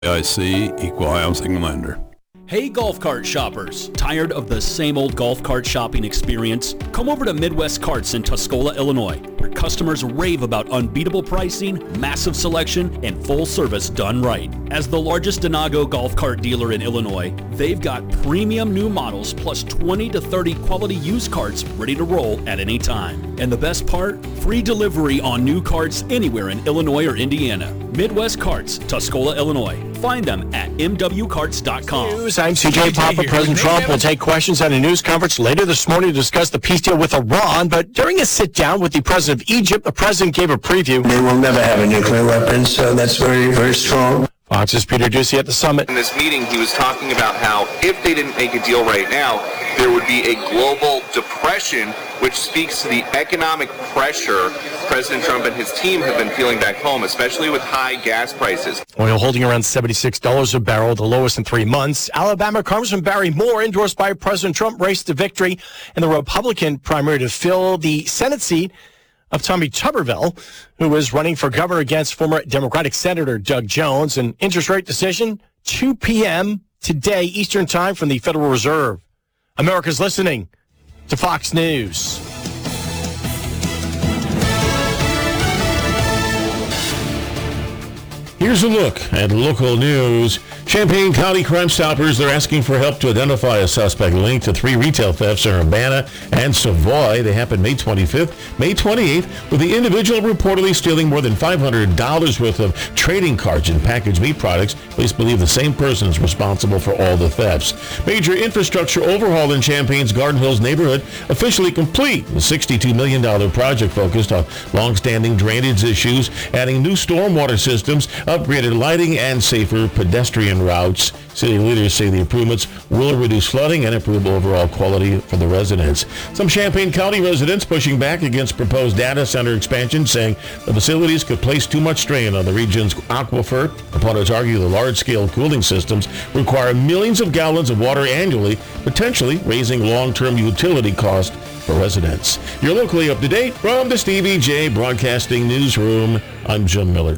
IC Equal Housing Lender. Hey golf cart shoppers, tired of the same old golf cart shopping experience? Come over to Midwest Carts in Tuscola, Illinois, where customers rave about unbeatable pricing, massive selection, and full service done right. As the largest Denago golf cart dealer in Illinois, they've got premium new models plus 20 to 30 quality used carts ready to roll at any time. And the best part? Free delivery on new carts anywhere in Illinois or Indiana. Midwest Carts, Tuscola, Illinois. Find them at mwcarts.com. News. I'm CJ Papa. President Trump will take questions at a news conference later this morning to discuss the peace deal with Iran. But during a sit-down with the president of Egypt, the president gave a preview. They will never have a nuclear weapon, so that's very, very strong. Fox's Peter Doocy at the summit. In this meeting, he was talking about how if they didn't make a deal right now, there would be a global depression, which speaks to the economic pressure President Trump and his team have been feeling back home, especially with high gas prices. Oil holding around $76 a barrel, the lowest in 3 months. Alabama Congressman Barry Moore, endorsed by President Trump, raced to victory in the Republican primary to fill the Senate seat of Tommy Tuberville, who is running for governor against former Democratic Senator Doug Jones. An interest rate decision, 2 p.m. today, Eastern Time, from the Federal Reserve. America's listening to Fox News. Here's a look at local news. Champaign County Crime Stoppers, they're asking for help to identify a suspect linked to 3 retail thefts in Urbana and Savoy. They happened May 25th, May 28th, with the individual reportedly stealing more than $500 worth of trading cards and packaged meat products. Police believe the same person is responsible for all the thefts. Major infrastructure overhaul in Champaign's Garden Hills neighborhood officially complete. The $62 million project focused on long-standing drainage issues, adding new stormwater systems, upgraded lighting, and safer pedestrian routes. City leaders say the improvements will reduce flooding and improve overall quality for the residents. Some Champaign County residents pushing back against proposed data center expansion, saying the facilities could place too much strain on the region's aquifer. Opponents argue the large-scale cooling systems require millions of gallons of water annually, potentially raising long-term utility costs for residents. You're locally up to date from the Stevie J Broadcasting Newsroom. I'm Jim Miller.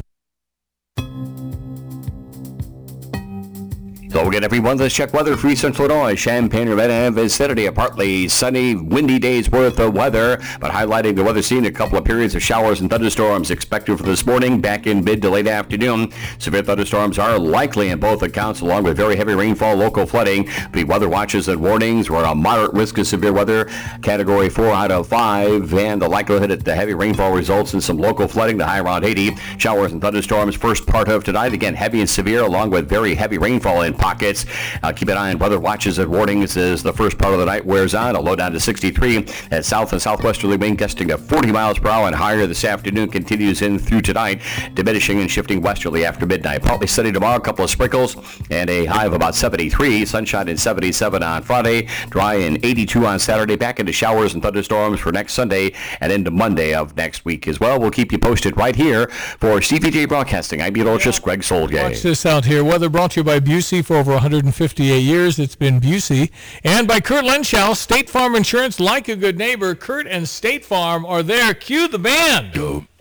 So again, everyone, let's check weather for Central Illinois. Champaign, Urbana, and Vicinity, a partly sunny, windy day's worth of weather, but highlighting the weather scene, a couple of periods of showers and thunderstorms expected for this morning, back in mid to late afternoon. Severe thunderstorms are likely in both accounts, along with very heavy rainfall, local flooding. The weather watches and warnings were a moderate risk of severe weather, category 4 out of 5, and the likelihood that the heavy rainfall results in some local flooding, the high around 80. Showers and thunderstorms first part of tonight, again, heavy and severe, along with very heavy rainfall in pockets. Keep an eye on weather watches and warnings as the first part of the night wears on. A low down to 63 at south and southwesterly wind gusting to 40 miles per hour and higher this afternoon, continues in through tonight, diminishing and shifting westerly after midnight. Partly sunny tomorrow, a couple of sprinkles, and a high of about 73. Sunshine in 77 on Friday, dry in 82 on Saturday. Back into showers and thunderstorms for next Sunday and into Monday of next week as well. We'll keep you posted right here for Stevie J Broadcasting. I'm meteorologist Greg Solgay. Watch this out here. Weather brought to you by Busey for over 158 years. It's been Busey. And by Kurt Lenschow, State Farm Insurance, like a good neighbor. Kurt and State Farm are there. Cue the band.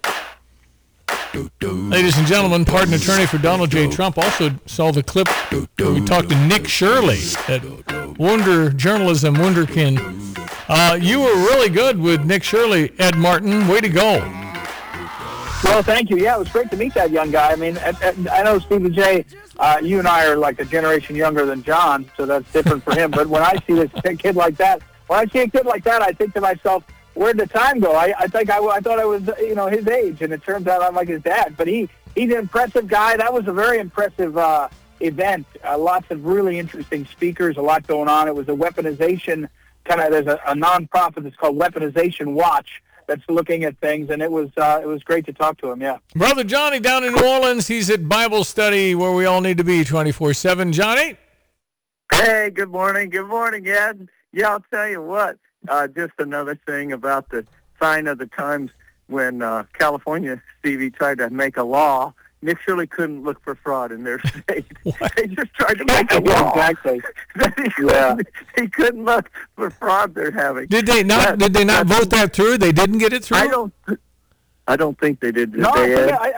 Ladies and gentlemen, pardon attorney for Donald J. Trump also saw the clip where we talked to Nick Shirley at Wunder Journalism, Wunderkind. You were really good with Nick Shirley. Ed Martin, way to go. Well, thank you. Yeah, it was great to meet that young guy. I mean, I know Stevie J, you and I are like a generation younger than John, so that's different for him. But when I see this kid like that, I think to myself, where'd the time go? I thought I was, his age, and it turns out I'm like his dad. But he's an impressive guy. That was a very impressive event. Lots of really interesting speakers, a lot going on. It was a weaponization there's a nonprofit that's called Weaponization Watch that's looking at things, and it was great to talk to him, yeah. Brother Johnny down in New Orleans, he's at Bible study where we all need to be 24/7. Johnny? Hey, good morning, Ed. Yeah, I'll tell you what, just another thing about the sign of the times when California, Stevie, tried to make a law. Nick Shirley couldn't look for fraud in their state. They just tried to make a law. Exactly. He couldn't look for fraud they're having. Did they not vote that through? They didn't get it through? I don't think they did. No,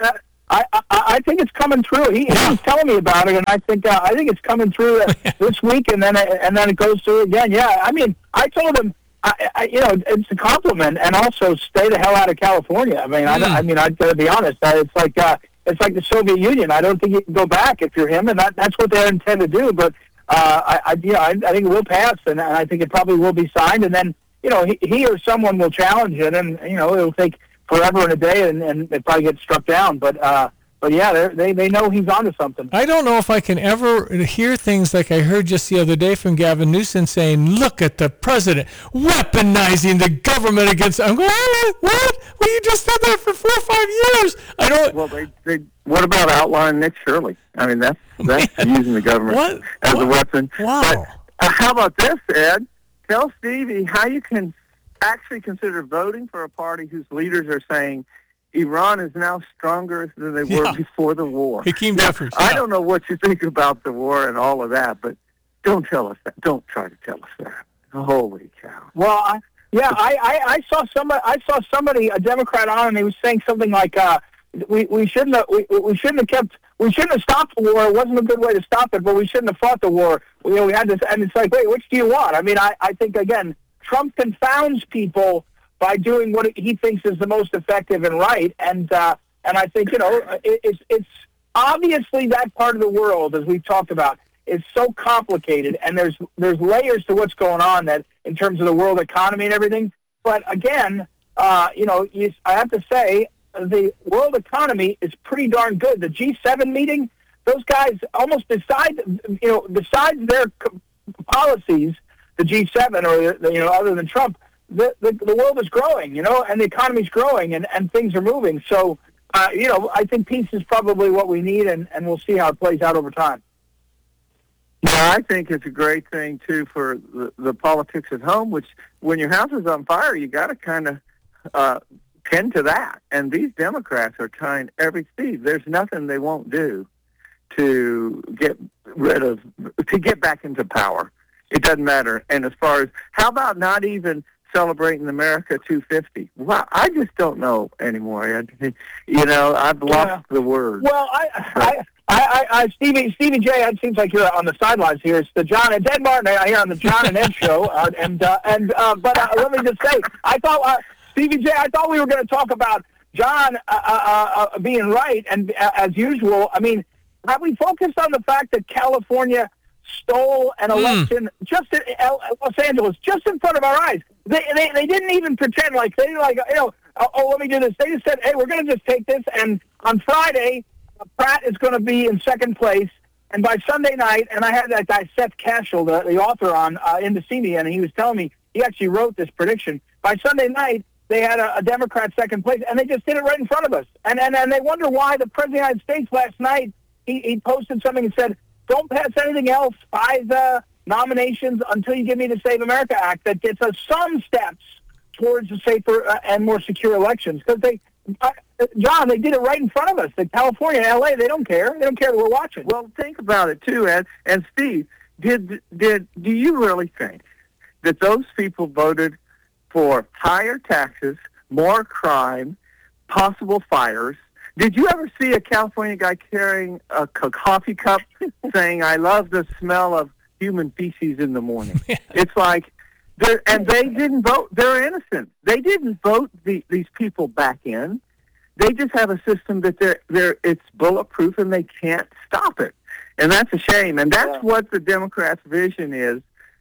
I think it's coming through. He was telling me about it, and I think it's coming through this week, and then it goes through again. Yeah, I mean, I told him, it's a compliment, and also stay the hell out of California. I mean, I gotta be honest. It's like the Soviet Union. I don't think you can go back if you're him, and that's what they intend to do. But I think it will pass, and I think it probably will be signed, and then he or someone will challenge it, and it'll take forever and a day, and it probably gets struck down. But yeah, they know he's onto something. I don't know if I can ever hear things like I heard just the other day from Gavin Newsom saying, "Look at the president weaponizing the government against." I'm going, what? Well, you just said that for 4 or 5 years. I don't. Well, they what about outlawing Nick Shirley? I mean, that's using the government as a weapon. Wow. But, how about this, Ed? Tell Stevie how you can actually consider voting for a party whose leaders are saying Iran is now stronger than they were before the war. Hakeem Jeffers. I don't know what you think about the war and all of that, but don't tell us that. Don't try to tell us that. Holy cow! Well, I saw somebody, a Democrat, on, and he was saying something like, "We shouldn't have stopped the war. It wasn't a good way to stop it, but we shouldn't have fought the war. We had this," and it's like, wait, which do you want? I mean, I think again, Trump confounds people by doing what he thinks is the most effective and right, and I think it's obviously that part of the world, as we've talked about, is so complicated, and there's layers to what's going on that in terms of the world economy and everything. But again, I have to say the world economy is pretty darn good. The G7 meeting, those guys almost besides their policies, the G7 or other than Trump. The world is growing, and the economy's growing, and things are moving. So, I think peace is probably what we need, and we'll see how it plays out over time. Yeah, I think it's a great thing, too, for the politics at home, which when your house is on fire, you got to kind of tend to that. And these Democrats are trying every speed. There's nothing they won't do to get back into power. It doesn't matter. And as far as, how about not even celebrating America 250? Well, I just don't know anymore. I've lost the word. Well, Stevie J, it seems like you're on the sidelines here. It's the John and Ed Martin here on the John and Ed show. But let me just say, I thought, Stevie J, I thought we were going to talk about John being right, and as usual, I mean, have we focused on the fact that California stole an election just in Los Angeles, just in front of our eyes? They didn't even pretend like they let me do this. They just said, hey, we're going to just take this, and on Friday, Pratt is going to be in second place, and by Sunday night, and I had that guy Seth Cashel, the author, on in to see me, and he was telling me he actually wrote this prediction. By Sunday night, they had a Democrat second place, and they just did it right in front of us. And they wonder why the President of the United States last night, he posted something and said, don't pass anything else by the nominations until you give me the Save America Act that gets us some steps towards a safer and more secure elections. Because John, they did it right in front of us. The California and L.A., they don't care. They don't care that we're watching. Well, think about it, too, Ed. And Steve, do you really think that those people voted for higher taxes, more crime, possible fires? Did you ever see a California guy carrying a coffee cup saying, I love the smell of human feces in the morning? It's like, and they didn't vote. They're innocent. They didn't vote these people back in. They just have a system that it's bulletproof and they can't stop it. And that's a shame. And that's what the Democrats' vision is,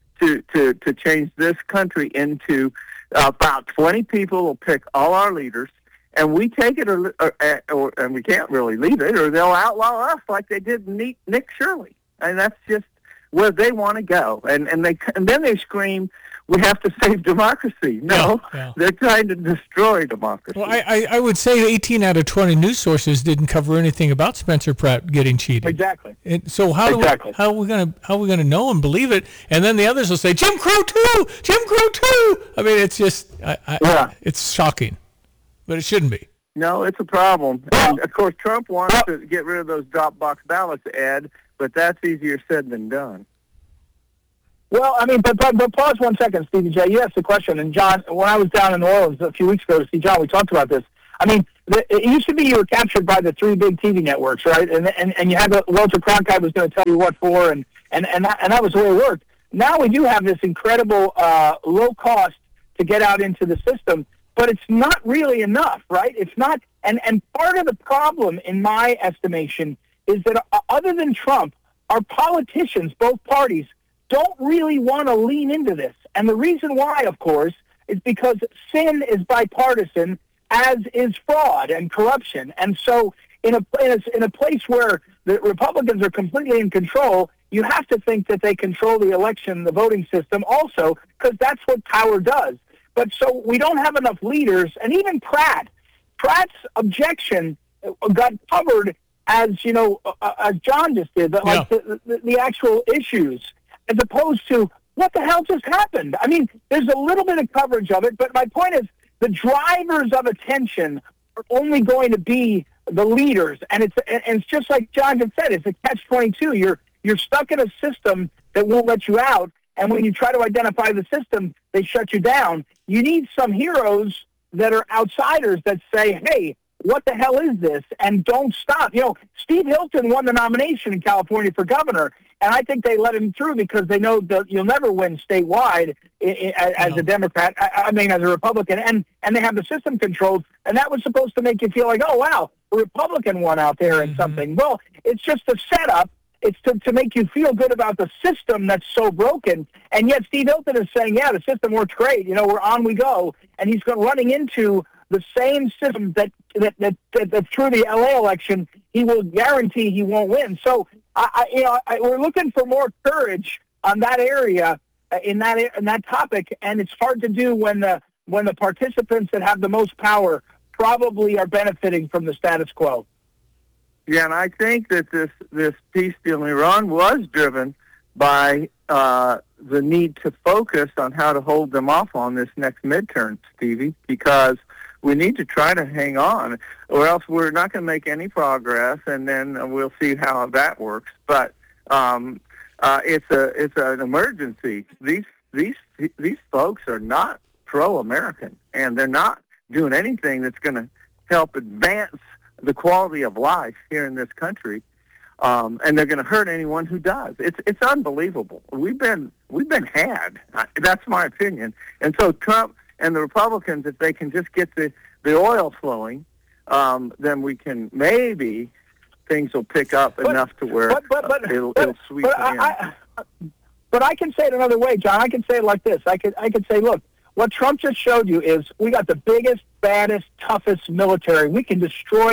to change this country into about 20 people will pick all our leaders, and we take it, and we can't really leave it, or they'll outlaw us like they did Nick Shirley. And that's just where they want to go. And then they scream, we have to save democracy. No, they're trying to destroy democracy. Well, I would say 18 out of 20 news sources didn't cover anything about Spencer Pratt getting cheated. Exactly. And so how are we gonna know and believe it? And then the others will say Jim Crow too. I mean, it's just it's shocking, but it shouldn't be. No, it's a problem. And of course, Trump wants to get rid of those drop box ballots, Ed, but that's easier said than done. Well, I mean, but pause 1 second, Stevie J. You asked the question, and John, when I was down in New Orleans a few weeks ago to see John, we talked about this. I mean, it used to be you were captured by the three big TV networks, right? And you had Walter Cronkite was going to tell you what for, and that was the way it worked. Now we do have this incredible low cost to get out into the system, but it's not really enough, right? It's not, and part of the problem, in my estimation, is that other than Trump, our politicians, both parties, don't really want to lean into this. And the reason why, of course, is because sin is bipartisan, as is fraud and corruption. And so in a place where the Republicans are completely in control, you have to think that they control the election, the voting system also, because that's what power does. But so we don't have enough leaders, and even Pratt's objection got covered as John just did, like the actual issues, as opposed to what the hell just happened. I mean, there's a little bit of coverage of it, but my point is the drivers of attention are only going to be the leaders, and it's just like John just said, it's a catch-22. You're stuck in a system that won't let you out, and when you try to identify the system, they shut you down. You need some heroes that are outsiders that say, hey, what the hell is this? And don't stop. Steve Hilton won the nomination in California for governor, and I think they let him through because they know that you'll never win statewide as a Democrat, as a Republican, and they have the system controlled, and that was supposed to make you feel like, oh, wow, a Republican won out there in something. Well, it's just a setup. It's to make you feel good about the system that's so broken. And yet Steve Hilton is saying, yeah, the system works great. We're on we go. And he's running into the same system that through the LA election, he will guarantee he won't win. So, we're looking for more courage on that area, in that topic. And it's hard to do when the participants that have the most power probably are benefiting from the status quo. Yeah, and I think that this peace deal in Iran was driven by the need to focus on how to hold them off on this next midterm, Stevie, because we need to try to hang on, or else we're not going to make any progress, and then we'll see how that works. But it's an emergency. These folks are not pro-American, and they're not doing anything that's going to help advance the quality of life here in this country, and they're going to hurt anyone who does. It's unbelievable. We've been had. That's my opinion. And so Trump and the Republicans, if they can just get the oil flowing, then we can maybe things will pick up enough to where it'll sweep it in. But I can say it another way, John. I can say it like this. I could say, look, what Trump just showed you is we got the biggest, baddest, toughest military. We can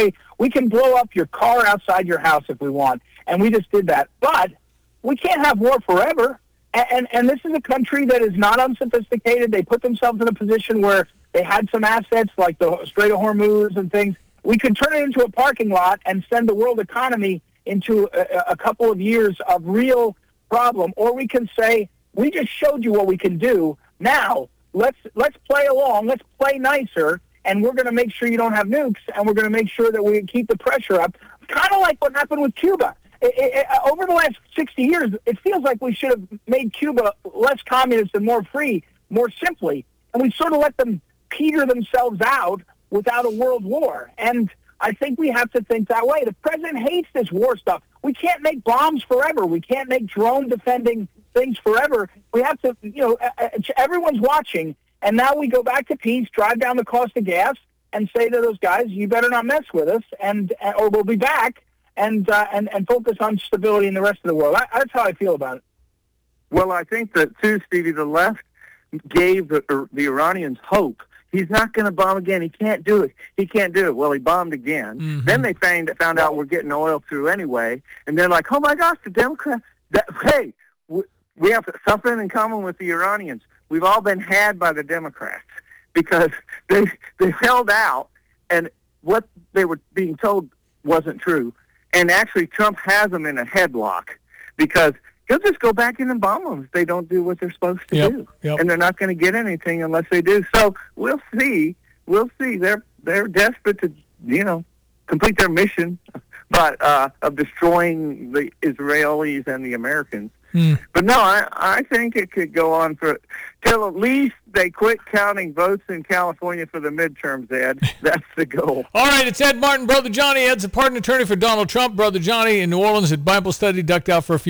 blow up your car outside your house if we want, and we just did that. But we can't have war forever, and this is a country that is not unsophisticated. They put themselves in a position where they had some assets like the Strait of Hormuz and things. We could turn it into a parking lot and send the world economy into a couple of years of real problem, or we can say, we just showed you what we can do. Now, let's play along, let's play nicer, and we're going to make sure you don't have nukes, and we're going to make sure that we keep the pressure up. Kind of like what happened with Cuba. Over the last 60 years, it feels like we should have made Cuba less communist and more free, more simply, and we sort of let them peter themselves out without a world war. And I think we have to think that way. The president hates this war stuff. We can't make bombs forever. We can't make drone defending things forever. We have to, everyone's watching, and now we go back to peace, drive down the cost of gas, and say to those guys, you better not mess with us, or we'll be back, and focus on stability in the rest of the world. That's how I feel about it. Well, I think that, too, Stevie, the left gave the Iranians hope. He's not going to bomb again. He can't do it. He can't do it. Well, he bombed again. Mm-hmm. Then they found out we're getting oil through anyway, and they're like, oh, my gosh, the Democrats, hey, we have something in common with the Iranians. We've all been had by the Democrats because they held out, and what they were being told wasn't true. And actually, Trump has them in a headlock because he'll just go back in and bomb them if they don't do what they're supposed to do. Yep. And they're not going to get anything unless they do. So we'll see. We'll see. They're desperate to, complete their mission, but of destroying the Israelis and the Americans. But no, I think it could go on till at least they quit counting votes in California for the midterms, Ed. That's the goal. All right, it's Ed Martin. Brother Johnny. Ed's a pardon attorney for Donald Trump. Brother Johnny in New Orleans at Bible study, ducked out for a few